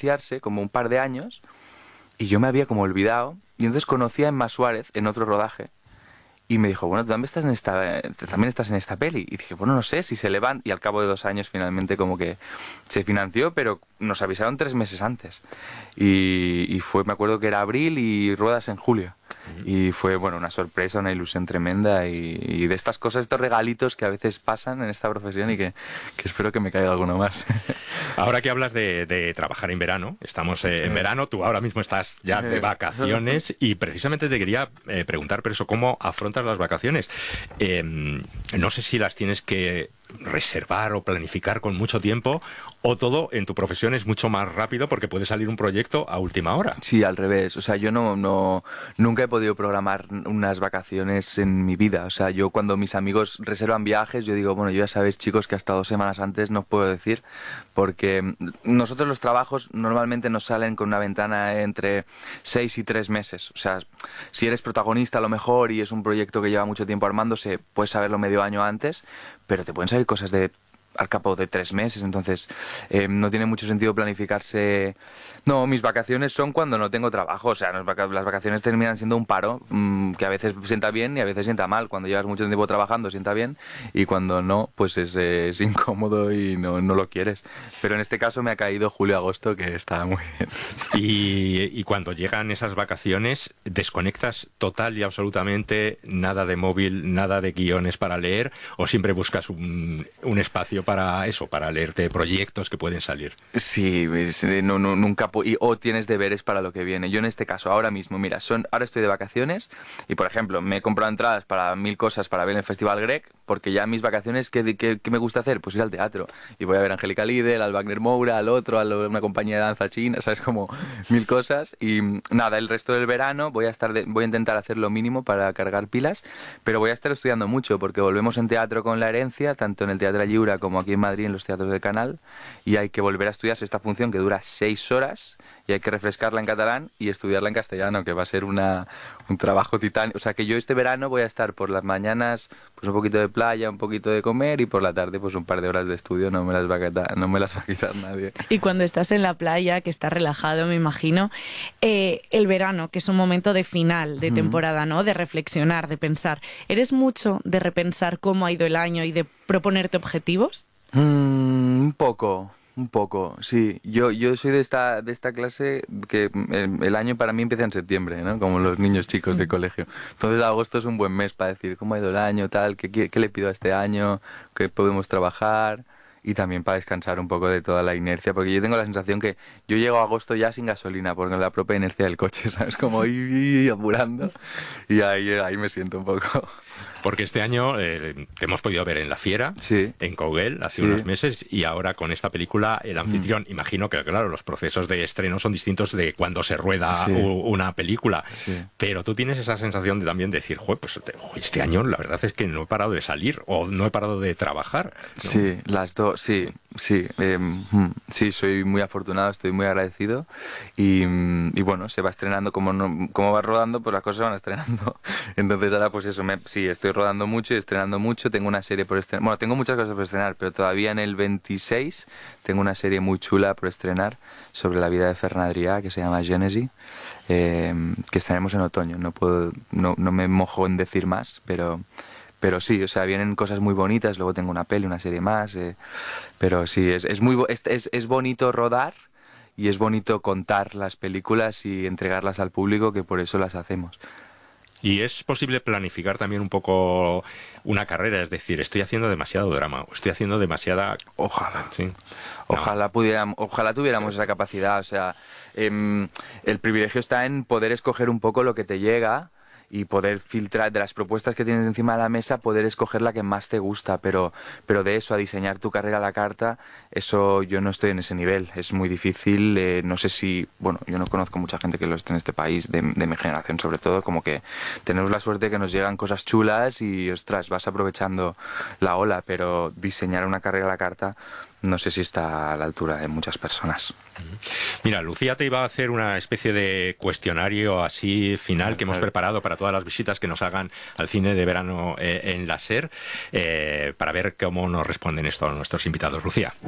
distanciarse como un par de años y yo me había como olvidado. Y entonces conocí a Emma Suárez en otro rodaje. Y me dijo, bueno, tú también estás en esta peli. Y dije, bueno, no sé si se levanta. Y al cabo de 2 años finalmente como que se financió, pero nos avisaron 3 meses antes. Y fue, me acuerdo que era abril y ruedas en julio. Y fue, bueno, una sorpresa, una ilusión tremenda. Y de estas cosas, estos regalitos que a veces pasan en esta profesión y que espero que me caiga alguno más. Ahora que hablas de trabajar en verano, estamos en verano, tú ahora mismo estás ya de vacaciones y precisamente te quería preguntar, por eso, ¿cómo afrontas las vacaciones? No sé si las tienes que reservar o planificar con mucho tiempo o todo en tu profesión es mucho más rápido porque puede salir un proyecto a última hora. Sí, al revés. O sea, yo nunca he podido programar unas vacaciones en mi vida. O sea, yo cuando mis amigos reservan viajes, yo digo, bueno, yo ya sabéis, chicos, que hasta 2 semanas antes no os puedo decir, porque nosotros los trabajos normalmente nos salen con una ventana entre 6 y 3 meses. O sea, si eres protagonista a lo mejor y es un proyecto que lleva mucho tiempo armándose, puedes saberlo medio año antes, pero te pueden salir cosas al cabo de 3 meses, entonces no tiene mucho sentido planificarse. No, mis vacaciones son cuando no tengo trabajo, o sea, las vacaciones terminan siendo un paro, que a veces sienta bien y a veces sienta mal. Cuando llevas mucho tiempo trabajando sienta bien y cuando no, pues es incómodo y no lo quieres. Pero en este caso me ha caído julio-agosto, que está muy bien. Y cuando llegan esas vacaciones, ¿desconectas total y absolutamente nada de móvil, nada de guiones para leer o siempre buscas un espacio para eso, para leerte proyectos que pueden salir? Sí, nunca o tienes deberes para lo que viene. Yo en este caso, ahora mismo, mira, ahora estoy de vacaciones y, por ejemplo, me he comprado entradas para 1000 cosas para ver el Festival Grec, porque ya mis vacaciones, ¿qué me gusta hacer? Pues ir al teatro. Y voy a ver a Angélica Lidl, al Wagner Moura, al otro, a una compañía de danza china, ¿sabes? Como 1000 cosas. Y nada, el resto del verano voy a intentar hacer lo mínimo para cargar pilas, pero voy a estar estudiando mucho, porque volvemos en teatro con La Herencia, tanto en el Teatro Lliure como aquí en Madrid, en los teatros del Canal, y hay que volver a estudiarse esta función que dura 6 horas y hay que refrescarla en catalán y estudiarla en castellano, que va a ser un trabajo titánico. O sea, que yo este verano voy a estar por las mañanas pues un poquito de playa, un poquito de comer y por la tarde pues un par de horas de estudio, no me las va a quitar nadie. Y cuando estás en la playa, que estás relajado, me imagino, el verano, que es un momento de final de temporada, ¿no? De reflexionar, de pensar. ¿Eres mucho de repensar cómo ha ido el año y de proponerte objetivos? Un poco, sí. Yo soy de esta clase que el año para mí empieza en septiembre, ¿no? Como los niños chicos de colegio. Entonces agosto es un buen mes para decir cómo ha ido el año, tal, qué le pido a este año, qué podemos trabajar. Y también para descansar un poco de toda la inercia, porque yo tengo la sensación que yo llego a agosto ya sin gasolina, porque la propia inercia del coche, ¿sabes? Como ir apurando, y ahí me siento un poco. Porque este año te hemos podido ver en La Fiera, sí, en Coguel, hace unos meses, y ahora con esta película, El Anfitrión. Imagino que, claro, los procesos de estreno son distintos de cuando se rueda una película, pero tú tienes esa sensación de también decir, pues este año la verdad es que no he parado de salir, o no he parado de trabajar, ¿no? Sí, las dos, sí, soy muy afortunado, estoy muy agradecido y bueno, se va estrenando como va rodando, pues las cosas se van estrenando. Entonces ahora pues eso, sí, estoy rodando mucho y estrenando mucho, tengo una serie por estrenar, bueno, tengo muchas cosas por estrenar, pero todavía en el 26 tengo una serie muy chula por estrenar sobre la vida de Ferran Adrià, que se llama Gènesi, que estrenaremos en otoño. No me mojo en decir más, pero sí, o sea, vienen cosas muy bonitas, luego tengo una peli, una serie más, pero sí, es bonito rodar y es bonito contar las películas y entregarlas al público, que por eso las hacemos. Y es posible planificar también un poco una carrera, es decir, estoy haciendo demasiado drama, o estoy haciendo demasiada... Ojalá. Sí. Ojalá tuviéramos esa capacidad, o sea, el privilegio está en poder escoger un poco lo que te llega y poder filtrar de las propuestas que tienes encima de la mesa, poder escoger la que más te gusta, pero de eso a diseñar tu carrera a la carta, eso yo no estoy en ese nivel, es muy difícil, no sé si, bueno, yo no conozco mucha gente que lo esté en este país, de mi generación sobre todo, como que tenemos la suerte que nos llegan cosas chulas y, ostras, vas aprovechando la ola, pero diseñar una carrera a la carta no sé si está a la altura de muchas personas. Mira, Lucía te iba a hacer una especie de cuestionario así final que hemos preparado para todas las visitas que nos hagan al cine de verano en la SER, para ver cómo nos responden esto nuestros invitados. Lucía.